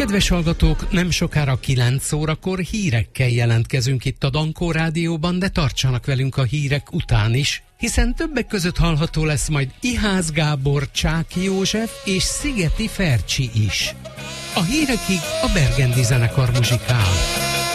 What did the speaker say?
Kedves hallgatók, nem sokára 9 órakor hírekkel jelentkezünk itt a Dankó Rádióban, de tartsanak velünk a hírek után is, hiszen többek között hallható lesz majd Ihász Gábor, Csáky József és Szigeti Fercsi is. A hírekig a Bergendi zenekar muzsikál.